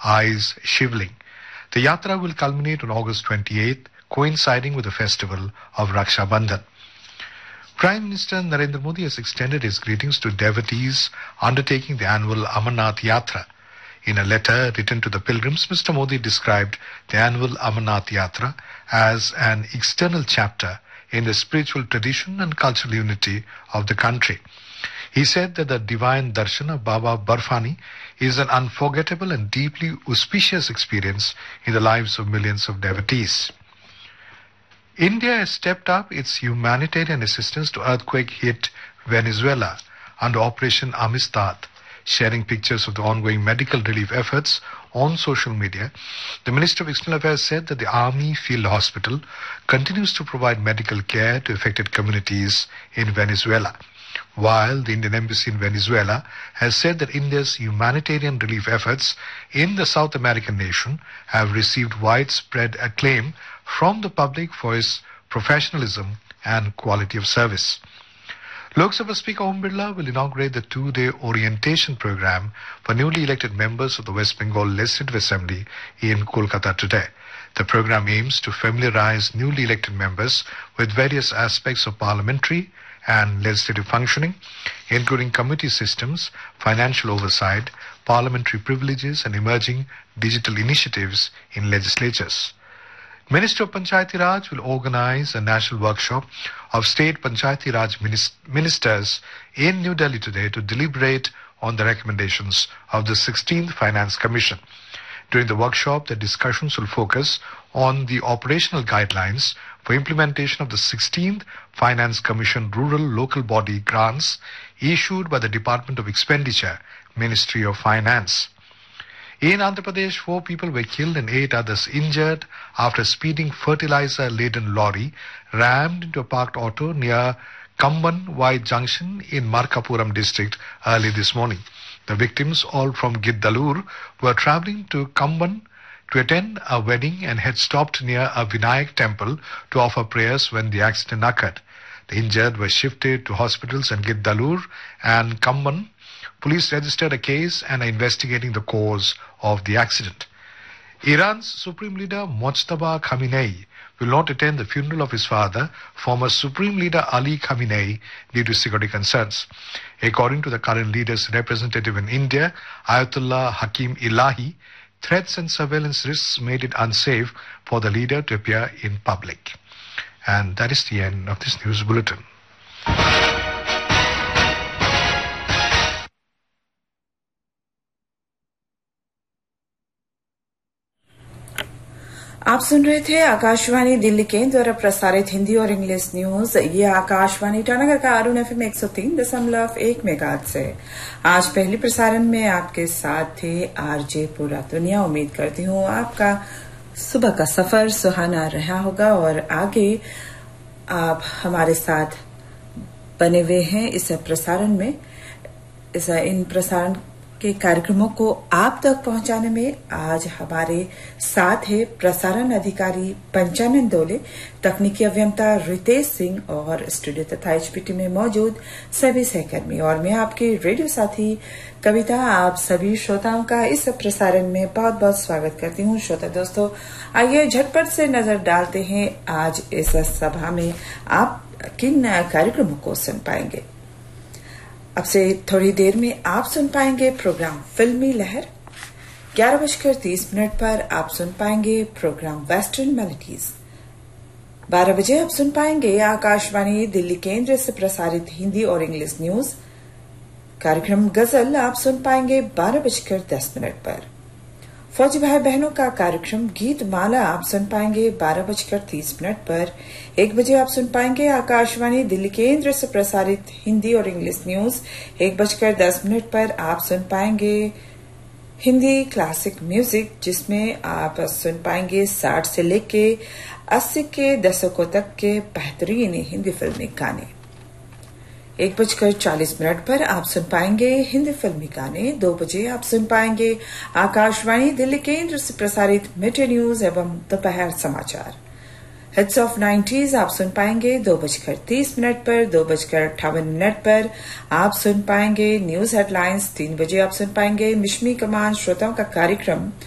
eyes shriveling. The yatra will culminate on August 28th, coinciding with the festival of Raksha Bandhan. Prime Minister Narendra Modi has extended his greetings to devotees undertaking the annual Amarnath Yatra. In a letter written to the pilgrims, Mr. Modi described the annual Amarnath Yatra as an external chapter in the spiritual tradition and cultural unity of the country. He said that the divine darshan of Baba Barfani is an unforgettable and deeply auspicious experience in the lives of millions of devotees. India has stepped up its humanitarian assistance to earthquake-hit Venezuela under Operation Amistad. Sharing pictures of the ongoing medical relief efforts on social media, the Minister of External Affairs said that the Army Field Hospital continues to provide medical care to affected communities in Venezuela, while the Indian Embassy in Venezuela has said that India's humanitarian relief efforts in the South American nation have received widespread acclaim from the public for its professionalism and quality of service. Lok Sabha Speaker Om Birla will inaugurate the two-day orientation program for newly elected members of the West Bengal Legislative Assembly in Kolkata today. The program aims to familiarize newly elected members with various aspects of parliamentary and legislative functioning, including committee systems, financial oversight, parliamentary privileges, and emerging digital initiatives in legislatures. Minister of Panchayati Raj will organize a national workshop of state Panchayati Raj ministers in New Delhi today to deliberate on the recommendations of the 16th Finance Commission. During the workshop, the discussions will focus on the operational guidelines for implementation of the 16th Finance Commission Rural Local Body grants issued by the Department of Expenditure, Ministry of Finance. In Andhra Pradesh, 4 people were killed and 8 others injured after a speeding fertilizer-laden lorry rammed into a parked auto near Kamban Y Junction in Markapuram district early this morning. The victims, all from Giddalur, were travelling to Kamban to attend a wedding and had stopped near a Vinayak temple to offer prayers when the accident occurred. The injured were shifted to hospitals in Giddalur and Kamban. Police registered a case and are investigating the cause of the accident. Iran's Supreme Leader Mojtaba Khamenei will not attend the funeral of his father, former Supreme Leader Ali Khamenei, due to security concerns. According to the current leader's representative in India, Ayatollah Hakim Elahi, threats and surveillance risks made it unsafe for the leader to appear in public. And that is the end of this news bulletin. आप सुन रहे थे आकाशवाणी दिल्ली केंद्र द्वारा प्रसारित हिंदी और English news. ये आकाशवाणी ईटानगर का Arun FM 103.1 megahertz से। आज पहले प्रसारण में आपके साथ थे आरजे पूरा दुनिया। उम्मीद करती हूँ आपका सुबह का सफर सुहाना रहा होगा और आगे आप हमारे साथ बने हुए हैं इस प्रसारण में। इन प्रसारण के कार्यक्रमों को आप तक पहुंचाने में आज हमारे साथ है प्रसारण अधिकारी पंचानन दोले, तकनीकी अभियंता रितेश सिंह और स्टूडियो तथा एचपीटी में मौजूद सभी सहकर्मी और मैं आपकी रेडियो साथी कविता। आप सभी श्रोताओं का इस प्रसारण में बहुत बहुत स्वागत करती हूं। श्रोता दोस्तों, आइए झटपट से नजर डालते हैं आज इस सभा में आप किन कार्यक्रमों को सुन पाएंगे। अब से थोड़ी देर में आप सुन पाएंगे प्रोग्राम फिल्मी लहर। 11:30 पर आप सुन पाएंगे प्रोग्राम वेस्टर्न मेलोडीज। 12 बजे आप सुन पाएंगे आकाशवाणी दिल्ली केंद्र से प्रसारित हिंदी और इंग्लिश न्यूज। कार्यक्रम गजल आप सुन पाएंगे 12:10 पर। फौजी भाई बहनों का कार्यक्रम गीत माला आप सुन पाएंगे 12:30 पर। 1 बजे आप सुन पाएंगे आकाशवाणी दिल्ली केंद्र से प्रसारित हिंदी और इंग्लिश न्यूज। 1:10 पर आप सुन पाएंगे हिंदी क्लासिक म्यूजिक, जिसमें आप सुन पाएंगे 60 से लेके 80 के दशकों तक के बेहतरीन हिंदी फिल्मी गाने। 1:40 पर आप सुन पाएंगे हिंदी फिल्मी गाने। 2 बजे आप सुन पाएंगे आकाशवाणी दिल्ली केंद्र से प्रसारित मिड न्यूज एवं दोपहर समाचार। हिट्स ऑफ 90s आप सुन पाएंगे 2:30 पर। 2:58 पर आप सुन पाएंगे न्यूज हेडलाइंस। 3 बजे आप सुन पाएंगे मिशमी कमान श्रोताओं का कार्यक्रम